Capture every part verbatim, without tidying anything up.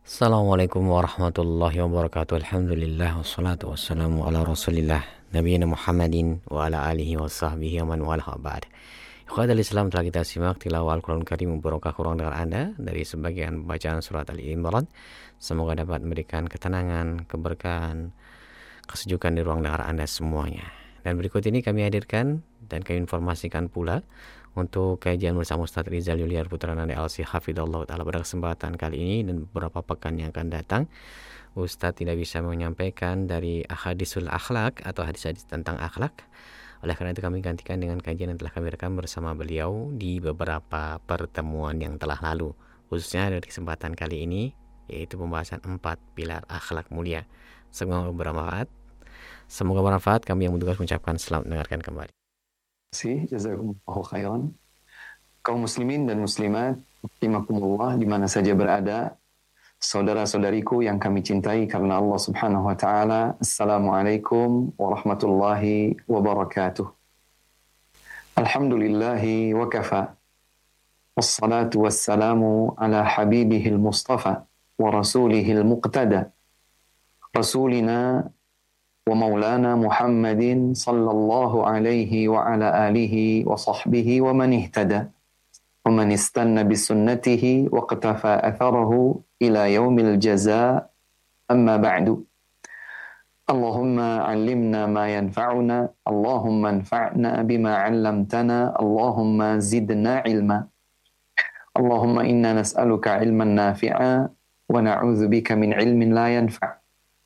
Assalamualaikum warahmatullahi wabarakatuh. Alhamdulillah wassalatu wassalamu ala Rasulillah nabiyina Muhammadin wa ala alihi wa sahbihi wa man wala ba'd. Ikhwatal Islam, telah kita simak tilawah Al-Quran Karim barokah kurang dengan Anda dari sebagian bacaan surat Ali Imran. Semoga dapat memberikan ketenangan, keberkahan, kesejukan di ruang dengar Anda semuanya. Dan berikut ini kami hadirkan dan kami informasikan pula untuk kajian bersama Ustaz Rizal Yuliar Putra Nanda L C Hafidhullah Ta'ala pada kesempatan kali ini dan beberapa pekan yang akan datang. Ustaz tidak bisa menyampaikan dari ahadisul akhlak atau hadis-hadis tentang akhlak. Oleh karena itu kami gantikan dengan kajian yang telah kami rekam bersama beliau di beberapa pertemuan yang telah lalu. Khususnya dari kesempatan kali ini, yaitu pembahasan empat pilar akhlak mulia. Semoga bermanfaat. Semoga bermanfaat. Kami yang bertugas mengucapkan selamat mendengarkan kembali. Jazakumullahu khairan. Kaum muslimin dan muslimat, rahimakumullah di mana saja berada, saudara-saudariku yang kami cintai karena Allah Subhanahu wa taala. Assalamualaikum warahmatullahi wabarakatuh. Alhamdulillahi wa kafa. Wassalatu wassalamu ala habibihil mustafa wa rasulihil muqtada. Rasulina ومولانا محمد صلى الله عليه وعلى آله وصحبه ومن اهتدى ومن استنى بسنته واقتفى أثره إلى يوم الجزاء أما بعد اللهم علمنا ما ينفعنا اللهم انفعنا بما علمتنا اللهم زدنا علما اللهم إنا نسألك علما نافعا ونعوذ بك من علم لا ينفع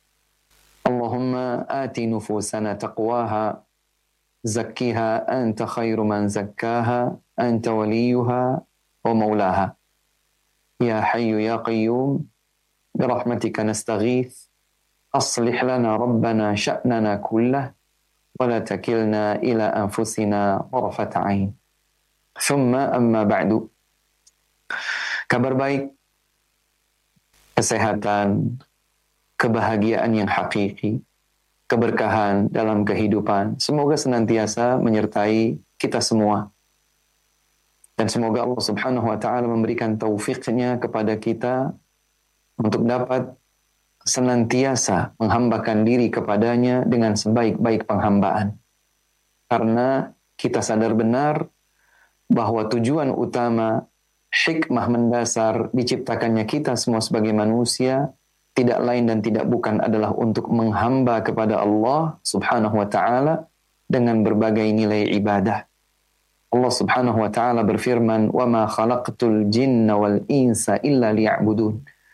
اللهم آت نفوسنا تقواها زكها أنت خير من زكاها أنت وليها ومولاها يا حي يا قيوم برحمتك نستغيث أصلح لنا ربنا شأننا كله ولا تكلنا إلى أنفسنا طرفة عين ثم أما بعد. Kabar baik, kesehatan, kebahagiaan yang hakiki, keberkahan dalam kehidupan, semoga senantiasa menyertai kita semua. Dan semoga Allah Subhanahu wa ta'ala memberikan taufiknya kepada kita untuk dapat senantiasa menghambakan diri kepadanya dengan sebaik-baik penghambaan. Karena kita sadar benar bahwa tujuan utama, hikmah mendasar diciptakannya kita semua sebagai manusia tidak lain dan tidak bukan adalah untuk menghamba kepada Allah Subhanahu wa ta'ala dengan berbagai nilai ibadah. Allah Subhanahu wa ta'ala berfirman, "Wa ma khalaqtul jinna wal insa illa liya'budun."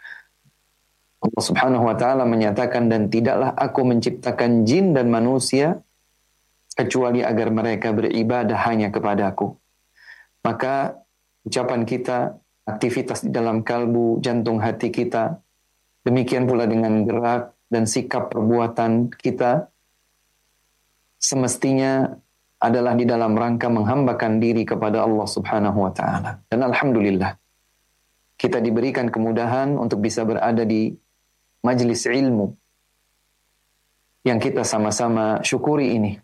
Allah Subhanahu wa ta'ala menyatakan, dan tidaklah aku menciptakan jin dan manusia kecuali agar mereka beribadah hanya kepadaku. Maka ucapan kita, aktivitas di dalam kalbu, jantung hati kita, demikian pula dengan gerak dan sikap perbuatan kita semestinya adalah di dalam rangka menghambakan diri kepada Allah Subhanahu wa ta'ala. Dan alhamdulillah, kita diberikan kemudahan untuk bisa berada di majelis ilmu yang kita sama-sama syukuri ini.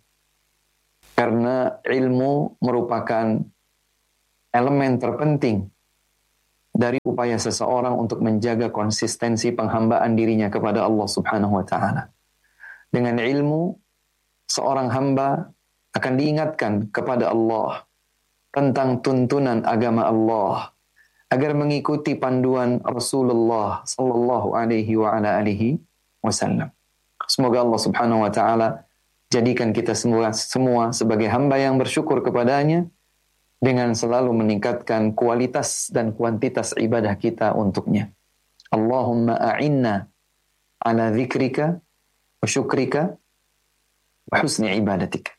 Karena ilmu merupakan elemen terpenting dari upaya seseorang untuk menjaga konsistensi penghambaan dirinya kepada Allah Subhanahu wa ta'ala. Dengan ilmu, seorang hamba akan diingatkan kepada Allah tentang tuntunan agama Allah agar mengikuti panduan Rasulullah sallallahu alaihi wa ala alihi wasallam. Semoga Allah Subhanahu wa ta'ala jadikan kita semua semua sebagai hamba yang bersyukur kepadanya dengan selalu meningkatkan kualitas dan kuantitas ibadah kita untuknya. Allahumma a'inna ala dzikrika wa syukrika wa husni ibadatika.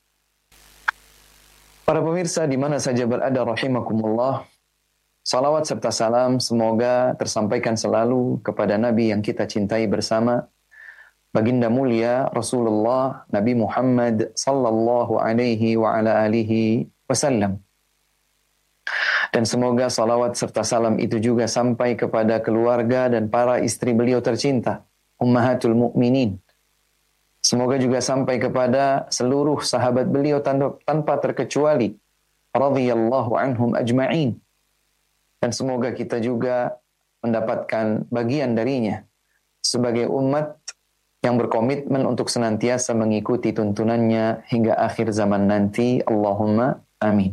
Para pemirsa di mana saja berada rahimakumullah, salawat serta salam semoga tersampaikan selalu kepada Nabi yang kita cintai bersama, baginda mulia Rasulullah Nabi Muhammad sallallahu alaihi wa ala alihi wasallam. Dan semoga salawat serta salam itu juga sampai kepada keluarga dan para istri beliau tercinta, Ummahatul Mukminin. Semoga juga sampai kepada seluruh sahabat beliau tanpa terkecuali, radhiyallahu anhum ajma'in. Dan semoga kita juga mendapatkan bagian darinya sebagai umat yang berkomitmen untuk senantiasa mengikuti tuntunannya hingga akhir zaman nanti. Allahumma amin.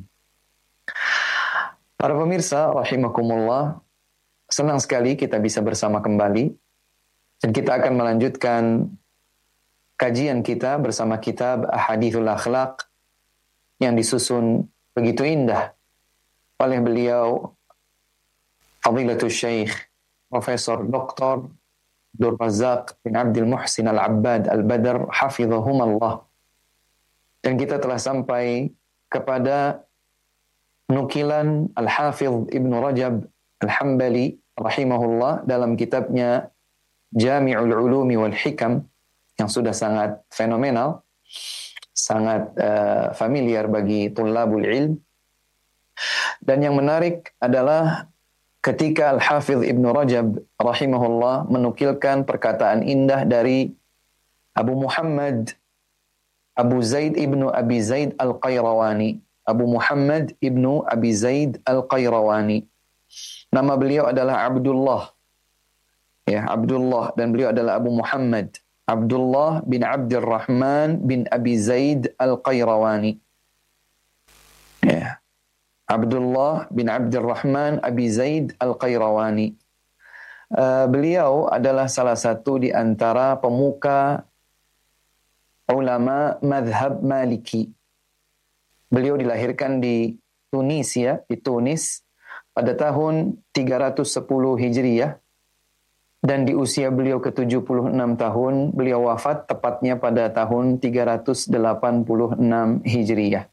Para pemirsa rahimakumullah, senang sekali kita bisa bersama kembali dan kita akan melanjutkan kajian kita bersama kitab Ahadithul Akhlaq yang disusun begitu indah oleh beliau Fadilatul Syekh Profesor Doktor Abdul Razak bin Abdul Muhsin Al-Abbad Al-Badr hafidhahumallah. Dan kita telah sampai kepada nukilan Al-Hafidh Ibn Rajab Al-Hambali rahimahullah dalam kitabnya Jami'ul Ulumi wal Hikam yang sudah sangat fenomenal, sangat uh, familiar bagi tullabul ilm. Dan yang menarik adalah ketika Al-Hafidh Ibn Rajab rahimahullah menukilkan perkataan indah dari Abu Muhammad Abu Zaid Ibn Abi Zaid Al-Qayrawani. Abu Muhammad Ibn Abi Zaid Al-Qayrawani. Nama beliau adalah Abdullah. Ya, Abdullah, dan beliau adalah Abu Muhammad Abdullah bin Abdurrahman bin Abi Zaid Al-Qayrawani. Ya. Abdullah bin Abdurrahman Abi Zaid Al-Qayrawani. Uh, beliau adalah salah satu di antara pemuka ulama madhab Maliki. Beliau dilahirkan di Tunisia, di Tunis pada tahun tiga ratus sepuluh Hijriyah, dan di usia beliau ke tujuh puluh enam tahun beliau wafat tepatnya pada tahun tiga ratus delapan puluh enam Hijriyah.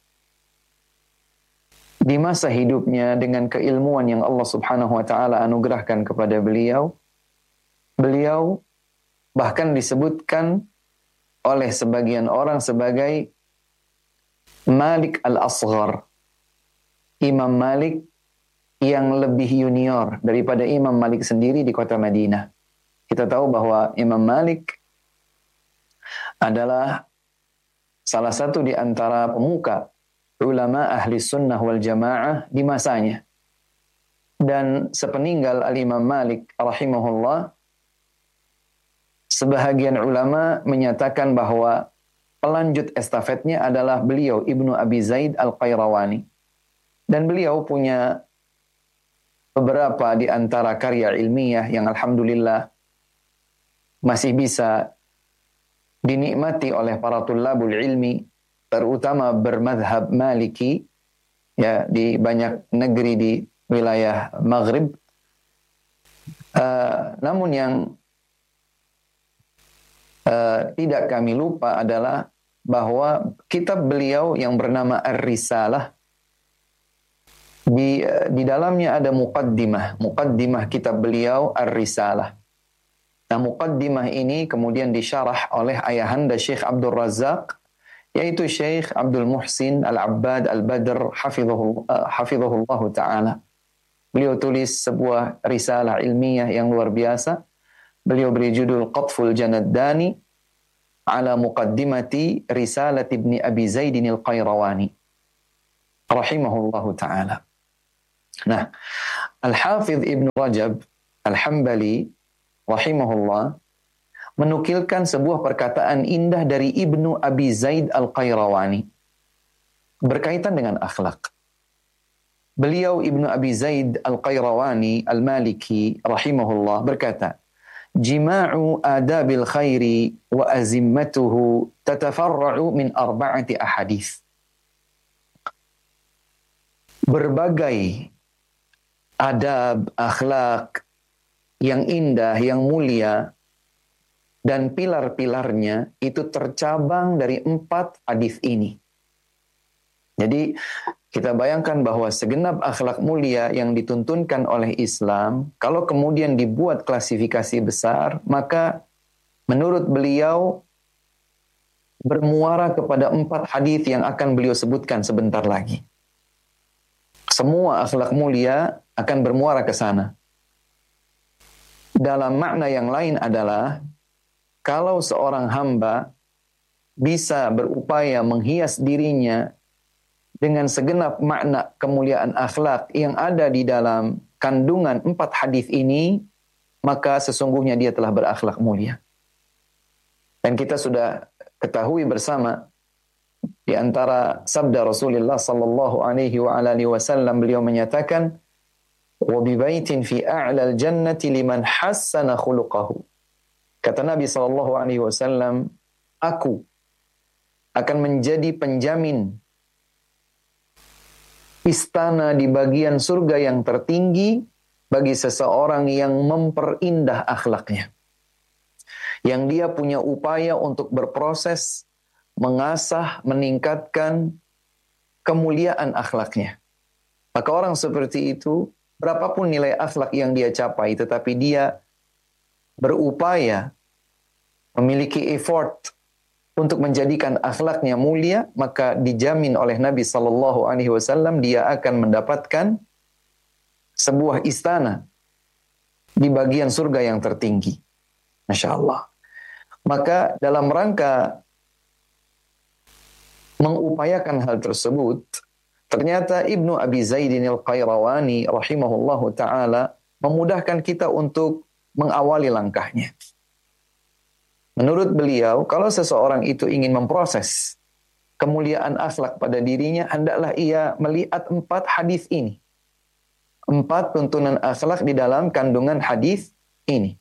Di masa hidupnya dengan keilmuan yang Allah Subhanahu wa taala anugerahkan kepada beliau, beliau bahkan disebutkan oleh sebagian orang sebagai Malik Al-Asghar, Imam Malik yang lebih junior daripada Imam Malik sendiri di kota Madinah. Kita tahu bahwa Imam Malik adalah salah satu di antara pemuka ulama ahli sunnah wal jamaah di masanya. Dan sepeninggal Al-Imam Malik rahimahullah, sebahagian ulama menyatakan bahwa pelanjut estafetnya adalah beliau Ibnu Abi Zaid Al-Qayrawani. Dan beliau punya beberapa di antara karya ilmiah yang alhamdulillah masih bisa dinikmati oleh para tullabul ilmi, terutama bermadhab Maliki ya di banyak negeri di wilayah Maghrib. Uh, namun yang uh, tidak kami lupa adalah bahwa kitab beliau yang bernama Ar-Risalah, di di dalamnya ada muqaddimah, muqaddimah kitab beliau Ar-Risalah. Nah, muqaddimah ini kemudian disyarah oleh ayahanda Syekh Abdul Razak, yaitu Syekh Abdul Muhsin Al-Abbad Al-Badr hafizahullah ta'ala. Beliau tulis sebuah risalah ilmiah yang luar biasa. Beliau beri judul Qatful Janaddani ala muqaddimati Risalat Ibni Abi Zaidin Al-Qayrawani rahimahullahu ta'ala. Nah, Al-Hafidh Ibn Rajab Al-Hambali rahimahullah menukilkan sebuah perkataan indah dari Ibnu Abi Zaid Al-Qayrawani berkaitan dengan akhlak. Beliau Ibnu Abi Zaid Al-Qayrawani Al-Maliki rahimahullah berkata, "Jima'u adabil khairi wa azimmatuhu tatafarra'u min arba'ati ahadits." Berbagai adab, akhlak yang indah, yang mulia, dan pilar-pilarnya itu tercabang dari empat hadis ini. Jadi kita bayangkan bahwa segenap akhlak mulia yang dituntunkan oleh Islam, kalau kemudian dibuat klasifikasi besar, maka menurut beliau bermuara kepada empat hadis yang akan beliau sebutkan sebentar lagi. Semua akhlak mulia akan bermuara ke sana. Dalam makna yang lain adalah, kalau seorang hamba bisa berupaya menghias dirinya dengan segenap makna kemuliaan akhlak yang ada di dalam kandungan empat hadis ini, maka sesungguhnya dia telah berakhlak mulia. Dan kita sudah ketahui bersama di antara sabda Rasulullah sallallahu alaihi wa alihi wasallam, beliau menyatakan, "Wa bi baitin fi a'lal jannati liman hassana khuluquhu." Kata Nabi sallallahu alaihi wasallam, aku akan menjadi penjamin istana di bagian surga yang tertinggi bagi seseorang yang memperindah akhlaknya. Yang dia punya upaya untuk berproses, mengasah, meningkatkan kemuliaan akhlaknya. Maka orang seperti itu, berapapun nilai akhlak yang dia capai, tetapi dia berupaya, memiliki effort untuk menjadikan akhlaknya mulia, maka dijamin oleh Nabi sallallahu alaihi wasallam dia akan mendapatkan sebuah istana di bagian surga yang tertinggi. Masya Allah. Maka dalam rangka mengupayakan hal tersebut, ternyata Ibnu Abi Zaidin al-Qayrawani rahimahullahu ta'ala memudahkan kita untuk mengawali langkahnya. Menurut beliau, kalau seseorang itu ingin memproses kemuliaan akhlak pada dirinya, hendaklah ia melihat empat hadis ini. Empat tuntunan akhlak di dalam kandungan hadis ini.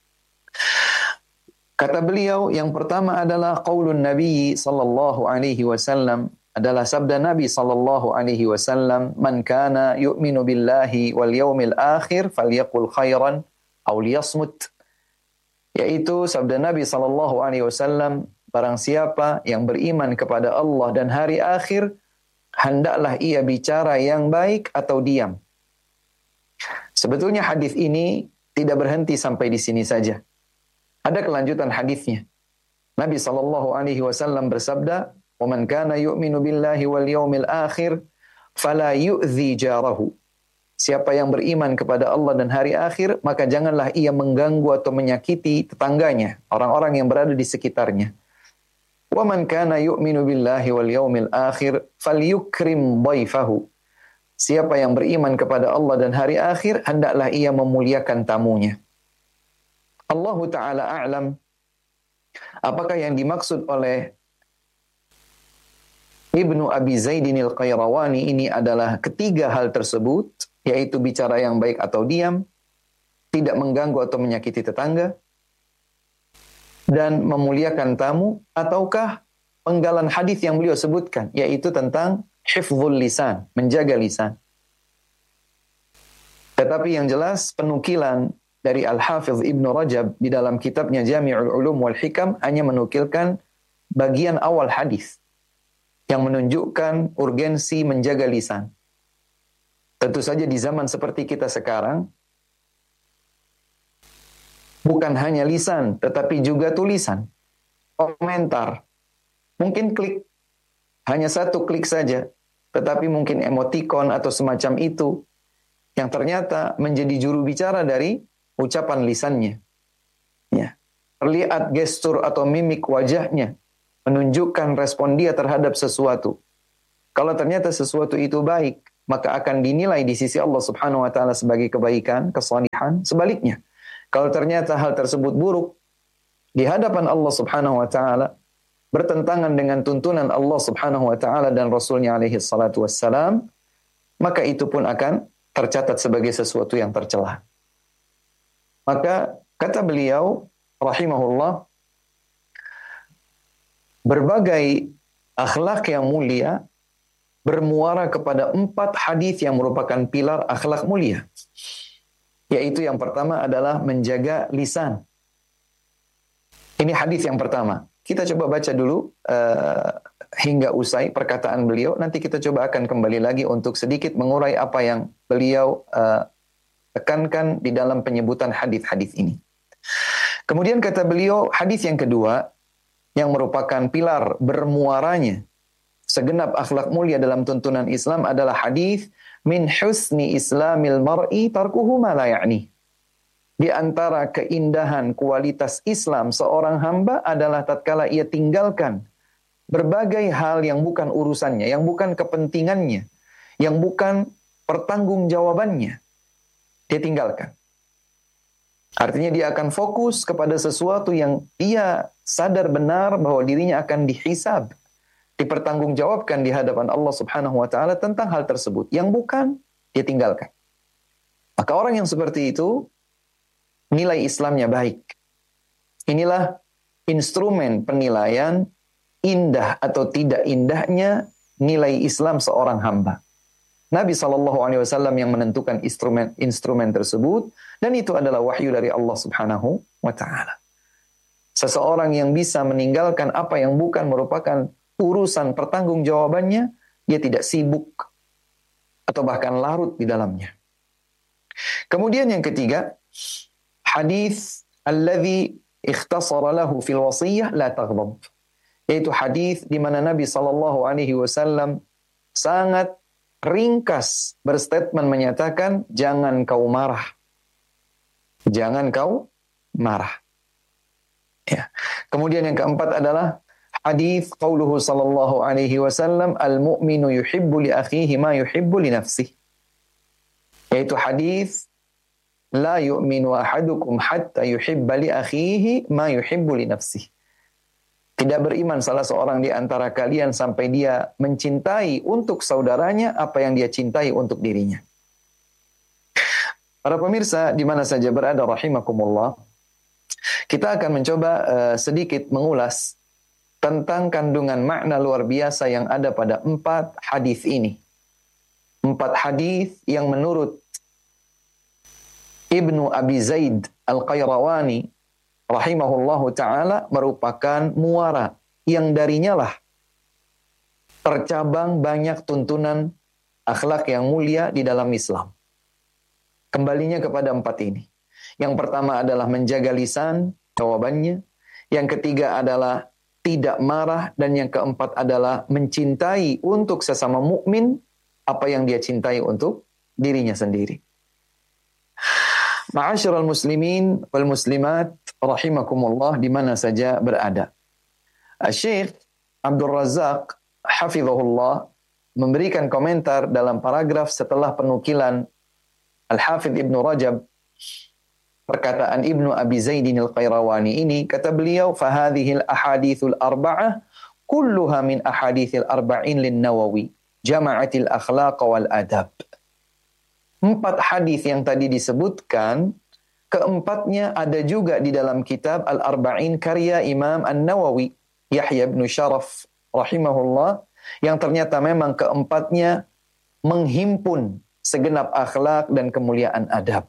Kata beliau, yang pertama adalah qaulun Nabi sallallahu alaihi wasallam, adalah sabda Nabi sallallahu alaihi wasallam, "Man kana yu'minu billahi wal yawmil akhir falyaqul khairan aw liyasmut." Yaitu sabda Nabi sallallahu alaihi wasallam, barang siapa yang beriman kepada Allah dan hari akhir, hendaklah ia bicara yang baik atau diam. Sebetulnya hadis ini tidak berhenti sampai di sini saja. Ada kelanjutan hadisnya. Nabi sallallahu alaihi wasallam bersabda, "Wa man kana yu'minu billahi wal yawmil akhir fala yu'dzi jarahu." Siapa yang beriman kepada Allah dan hari akhir, maka janganlah ia mengganggu atau menyakiti tetangganya, orang-orang yang berada di sekitarnya. "Wa man kana yu'minu billahi wal yawmil akhir falyukrim dhaifahu." Siapa yang beriman kepada Allah dan hari akhir, hendaklah ia memuliakan tamunya. Allah Ta'ala a'lam, apakah yang dimaksud oleh Ibnu Abi Zaidin al-Qayrawani ini adalah ketiga hal tersebut, yaitu bicara yang baik atau diam, tidak mengganggu atau menyakiti tetangga, dan memuliakan tamu, ataukah penggalan hadis yang beliau sebutkan, yaitu tentang hifdzul lisan, menjaga lisan. Tetapi yang jelas penukilan dari Al-Hafidh Ibnu Rajab di dalam kitabnya Jami'ul Ulum wal Hikam hanya menukilkan bagian awal hadis yang menunjukkan urgensi menjaga lisan. Tentu saja di zaman seperti kita sekarang, bukan hanya lisan, tetapi juga tulisan, komentar. Mungkin klik, hanya satu klik saja, tetapi mungkin emotikon atau semacam itu, yang ternyata menjadi juru bicara dari ucapan lisannya. Ya. Terlihat gestur atau mimik wajahnya menunjukkan respon dia terhadap sesuatu. Kalau ternyata sesuatu itu baik, maka akan dinilai di sisi Allah Subhanahu wa taala sebagai kebaikan, kesalihan. Sebaliknya, kalau ternyata hal tersebut buruk di hadapan Allah Subhanahu wa taala, bertentangan dengan tuntunan Allah Subhanahu wa taala dan Rasulnya alaihi salatu wassalam, maka itu pun akan tercatat sebagai sesuatu yang tercela. Maka kata beliau rahimahullah, berbagai akhlak yang mulia bermuara kepada empat hadis yang merupakan pilar akhlak mulia. Yaitu yang pertama adalah menjaga lisan. Ini hadis yang pertama. Kita coba baca dulu uh, hingga usai perkataan beliau. Nanti kita coba akan kembali lagi untuk sedikit mengurai apa yang beliau uh, tekankan di dalam penyebutan hadis-hadis ini. Kemudian kata beliau, hadis yang kedua yang merupakan pilar bermuaranya segenap akhlak mulia dalam tuntunan Islam adalah hadis min husni islamil mar'i tarkuhu ma la ya'ni. Di antara keindahan kualitas Islam seorang hamba adalah tatkala ia tinggalkan berbagai hal yang bukan urusannya, yang bukan kepentingannya, yang bukan pertanggungjawabannya. dia tinggalkan. Artinya dia akan fokus kepada sesuatu yang dia sadar benar bahwa dirinya akan dihisab, dipertanggungjawabkan di hadapan Allah Subhanahu wa taala tentang hal tersebut. Yang bukan, dia tinggalkan. Maka orang yang seperti itu nilai Islamnya baik. Inilah instrumen penilaian indah atau tidak indahnya nilai Islam seorang hamba. Nabi shallallahu alaihi wasallam yang menentukan instrumen instrumen tersebut, dan itu adalah wahyu dari Allah Subhanahu wa taala. Seseorang yang bisa meninggalkan apa yang bukan merupakan urusan pertanggungjawabannya, dia tidak sibuk atau bahkan larut di dalamnya. Kemudian yang ketiga, hadis alladzi ikhtasara lahu fil wasiyah la taghdab. Yaitu hadis di mana Nabi sallallahu alaihi wasallam sangat ringkas berstatement menyatakan jangan kau marah. Jangan kau marah. Ya. Kemudian yang keempat adalah hadis qauluhu sallallahu alaihi wasallam al-mu'minu yuhibbu li akhihi ma yuhibbu li nafsihi. Yaitu hadis la yu'minu ahadukum hatta yuhibba li akhihi ma yuhibbu li nafsihi. Tidak beriman salah seorang di antara kalian sampai dia mencintai untuk saudaranya apa yang dia cintai untuk dirinya. Para pemirsa di mana saja berada rahimakumullah, kita akan mencoba uh, sedikit mengulas tentang kandungan makna luar biasa yang ada pada empat hadis ini. Empat hadis yang menurut Ibnu Abi Zaid Al-Qayrawani rahimahullahu ta'ala merupakan muara yang darinya lah tercabang banyak tuntunan akhlak yang mulia di dalam Islam. Kembalinya kepada empat ini. Yang pertama adalah menjaga lisan, jawabannya. Yang ketiga adalah tidak marah, dan yang keempat adalah mencintai untuk sesama mukmin apa yang dia cintai untuk dirinya sendiri. Ma'asyiral muslimin wal muslimat rahimakumullah di mana saja berada. Syekh Abdul Razak hafizahullah memberikan komentar dalam paragraf setelah penukilan Al-Hafidh Ibnu Rajab perkataan Ibnu Abi Zaidin Al-Qayrawani ini, kata beliau fahadhil ahadithul arba'ah kulluha min ahadithil arba'in lin Nawawi jama'atil akhlaq wal adab. Empat hadis yang tadi disebutkan, keempatnya ada juga di dalam kitab Al-Arba'in karya Imam An-Nawawi, Yahya bin Sharaf rahimahullah, yang ternyata memang keempatnya menghimpun segenap akhlak dan kemuliaan adab.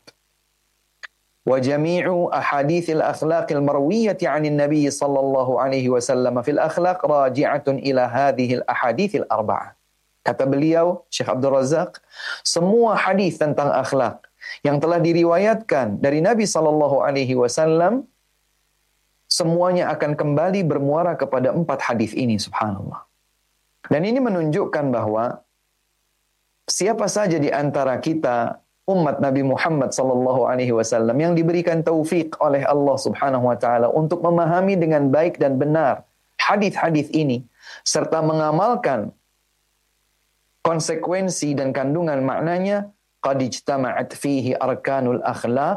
Wa jami'u ahadithil akhlaqil marwiyati 'anil nabiy sallallahu alaihi wasallam fil akhlaq raji'atun ila hadhil ahadithil arba'ah. Kata beliau, Syekh Abdul Razak, semua hadis tentang akhlak yang telah diriwayatkan dari Nabi sallallahu alaihi wasallam semuanya akan kembali bermuara kepada empat hadis ini, subhanallah. Dan ini menunjukkan bahwa siapa saja di antara kita umat Nabi Muhammad sallallahu alaihi wasallam yang diberikan taufik oleh Allah Subhanahu wa taala untuk memahami dengan baik dan benar hadis-hadis ini serta mengamalkan konsekuensi dan kandungan maknanya, qad ijtama'at fihi arkanul akhlaq